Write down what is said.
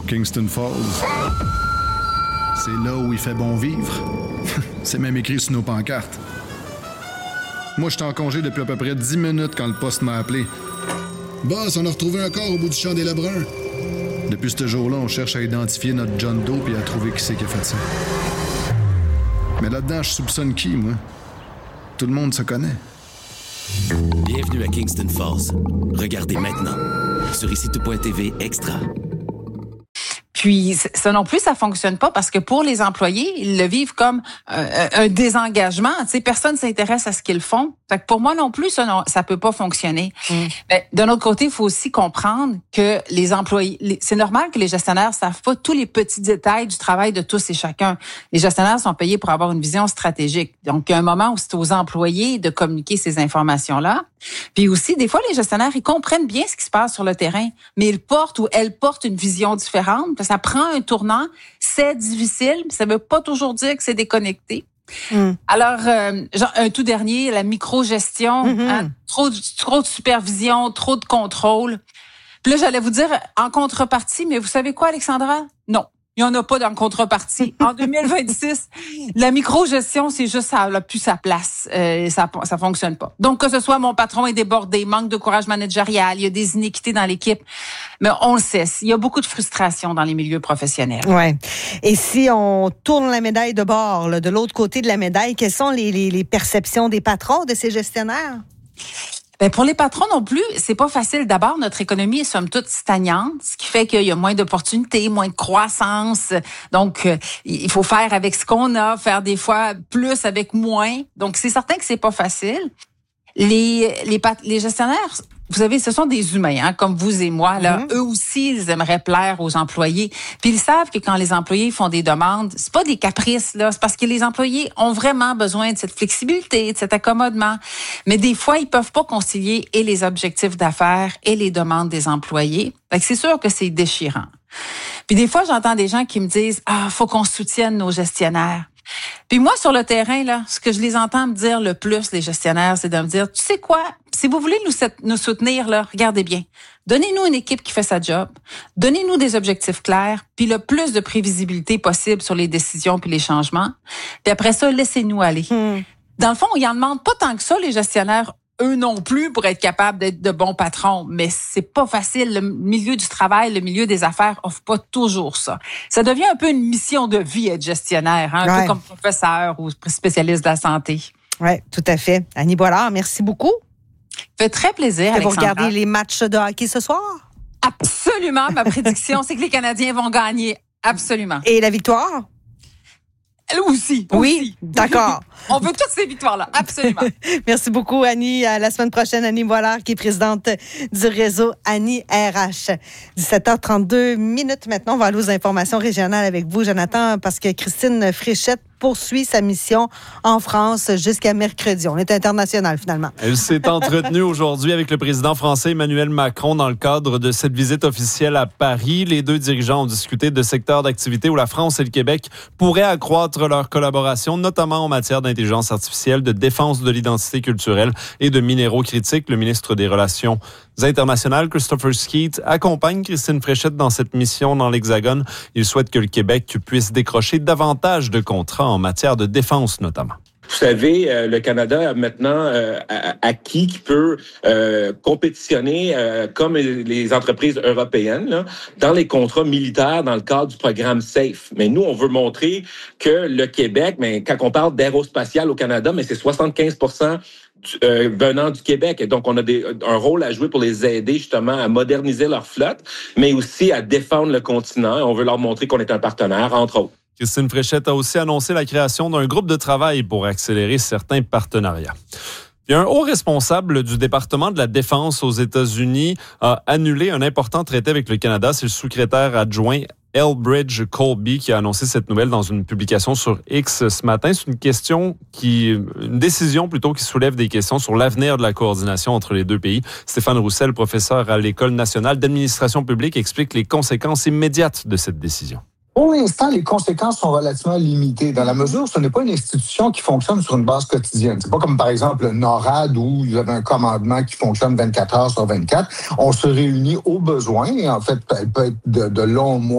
Kingston Falls. C'est là où il fait bon vivre. C'est même écrit sur nos pancartes. Moi, j'étais en congé depuis à peu près 10 minutes quand le poste m'a appelé. Boss, on a retrouvé un corps au bout du champ des Lebrun. Depuis ce jour-là, on cherche à identifier notre John Doe et à trouver qui c'est qui a fait ça. Mais là-dedans, je soupçonne qui, moi? Tout le monde se connaît. Bienvenue à Kingston Falls. Regardez maintenant sur ICITO.tv Extra. Puis, ça non plus, ça fonctionne pas parce que pour les employés, ils le vivent comme un désengagement. Tu sais, personne s'intéresse à ce qu'ils font. Fait que pour moi non plus, ça peut pas fonctionner. Mais d'un autre côté, il faut aussi comprendre que les employés, c'est normal que les gestionnaires savent pas tous les petits détails du travail de tous et chacun. Les gestionnaires sont payés pour avoir une vision stratégique. Donc, il y a un moment où c'est aux employés de communiquer ces informations-là. Puis aussi, des fois, les gestionnaires, ils comprennent bien ce qui se passe sur le terrain, mais ils portent ou elles portent une vision différente. Ça prend un tournant, c'est difficile, mais ça veut pas toujours dire que c'est déconnecté. Alors, un tout dernier, la micro-gestion, trop de supervision, trop de contrôle. Puis là, j'allais vous dire en contrepartie, mais vous savez quoi, Alexandra? Non. Il n'y en a pas dans contrepartie. En 2026, la micro-gestion, c'est juste ça n'a plus sa place. Ça fonctionne pas. Donc, que ce soit mon patron est débordé, manque de courage managérial, il y a des inéquités dans l'équipe. Mais on le sait, il y a beaucoup de frustration dans les milieux professionnels. Ouais. Et si on tourne la médaille de bord, là, de l'autre côté de la médaille, quelles sont les perceptions des patrons, de ces gestionnaires? Ben pour les patrons non plus, c'est pas facile. D'abord, notre économie est somme toute stagnante, ce qui fait qu'il y a moins d'opportunités, moins de croissance. Donc, il faut faire avec ce qu'on a, faire des fois plus avec moins. Donc, c'est certain que c'est pas facile. Les gestionnaires, vous savez, ce sont des humains, hein, comme vous et moi. Là, eux aussi, ils aimeraient plaire aux employés. Puis ils savent que quand les employés font des demandes, c'est pas des caprices, là. C'est parce que les employés ont vraiment besoin de cette flexibilité, de cet accommodement. Mais des fois, ils peuvent pas concilier et les objectifs d'affaires et les demandes des employés. Fait que c'est sûr que c'est déchirant. Puis des fois, j'entends des gens qui me disent, faut qu'on soutienne nos gestionnaires. Puis moi, sur le terrain, là, ce que je les entends me dire le plus, les gestionnaires, c'est de me dire, tu sais quoi, si vous voulez nous soutenir, là, regardez bien. Donnez-nous une équipe qui fait sa job. Donnez-nous des objectifs clairs, puis le plus de prévisibilité possible sur les décisions puis les changements. Puis après ça, laissez-nous aller. Dans le fond, ils en demandent pas tant que ça, les gestionnaires, eux non plus, pour être capables d'être de bons patrons. Mais c'est pas facile. Le milieu du travail, le milieu des affaires offre pas toujours ça. Ça devient un peu une mission de vie être gestionnaire, hein, un peu comme professeur ou spécialiste de la santé. Oui, tout à fait. Annie Boilard, merci beaucoup. Ça fait très plaisir, Alexandra. Vous regardez les matchs de hockey ce soir? Absolument. Ma prédiction, c'est que les Canadiens vont gagner. Absolument. Et la victoire? Elle aussi. Oui, d'accord. On veut toutes ces victoires-là, absolument. Merci beaucoup, Annie. À la semaine prochaine, Annie Boilard, qui est présidente du réseau Annie RH. 17h32 maintenant. On va aller aux informations régionales avec vous, Jonathan, parce que Christine Fréchette poursuit sa mission en France jusqu'à mercredi. On est international, finalement. Elle s'est entretenue aujourd'hui avec le président français Emmanuel Macron dans le cadre de cette visite officielle à Paris. Les deux dirigeants ont discuté de secteurs d'activité où la France et le Québec pourraient accroître leur collaboration, notamment en matière d'intelligence artificielle, de défense de l'identité culturelle et de minéraux critiques. Le ministre des Relations internationales, Christopher Skeet, accompagne Christine Fréchette dans cette mission dans l'Hexagone. Il souhaite que le Québec puisse décrocher davantage de contrats en matière de défense, notamment. Vous savez, le Canada a maintenant acquis qui peut compétitionner comme les entreprises européennes là, dans les contrats militaires dans le cadre du programme SAFE. Mais nous, on veut montrer que le Québec, mais quand on parle d'aérospatial au Canada, mais c'est 75% venant du Québec. Et donc, on a un rôle à jouer pour les aider justement à moderniser leur flotte, mais aussi à défendre le continent. Et on veut leur montrer qu'on est un partenaire, entre autres. Christine Fréchette a aussi annoncé la création d'un groupe de travail pour accélérer certains partenariats. Il y a un haut responsable du département de la Défense aux États-Unis a annulé un important traité avec le Canada. C'est le sous-secrétaire adjoint Elbridge Colby qui a annoncé cette nouvelle dans une publication sur X ce matin. C'est une décision plutôt qui soulève des questions sur l'avenir de la coordination entre les deux pays. Stéphane Roussel, professeur à l'École nationale d'administration publique, explique les conséquences immédiates de cette décision. Pour l'instant, les conséquences sont relativement limitées dans la mesure où ce n'est pas une institution qui fonctionne sur une base quotidienne. C'est pas comme, par exemple, le NORAD où il y avait un commandement qui fonctionne 24 heures sur 24. On se réunit au besoin et en fait, elle peut être de longs mois